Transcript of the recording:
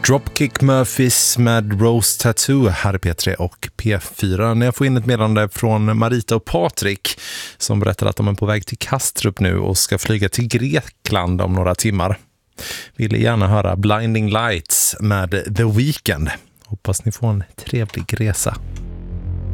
Dropkick Murphys med Rose Tattoo här i P3 och P4. När jag får in ett meddelande från Marita och Patrik som berättar att de är på väg till Kastrup nu och ska flyga till Grekland om några timmar. Vill gärna höra Blinding Lights med The Weeknd. Hoppas ni får en trevlig resa.